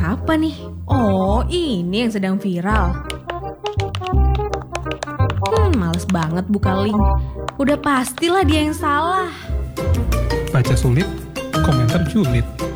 apa nih? Oh, ini yang sedang viral. Males banget buka link. Udah pastilah dia yang salah. Baca sulit, komentar julid.